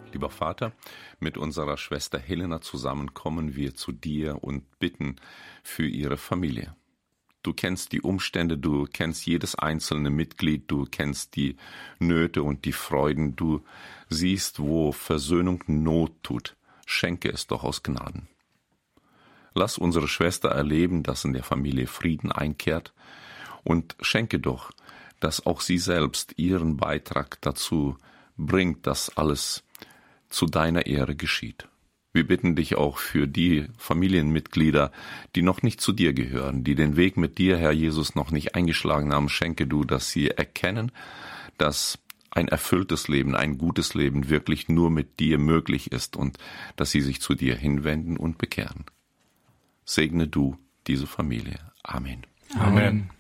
Lieber Vater, mit unserer Schwester Helena zusammen kommen wir zu dir und bitten für ihre Familie. Du kennst die Umstände, du kennst jedes einzelne Mitglied, du kennst die Nöte und die Freuden, du siehst, wo Versöhnung Not tut. Schenke es doch aus Gnaden. Lass unsere Schwester erleben, dass in der Familie Frieden einkehrt, und schenke doch, dass auch sie selbst ihren Beitrag dazu bringt, dass alles zu deiner Ehre geschieht. Wir bitten dich auch für die Familienmitglieder, die noch nicht zu dir gehören, die den Weg mit dir, Herr Jesus, noch nicht eingeschlagen haben. Schenke du, dass sie erkennen, dass ein erfülltes Leben, ein gutes Leben wirklich nur mit dir möglich ist und dass sie sich zu dir hinwenden und bekehren. Segne du diese Familie. Amen. Amen.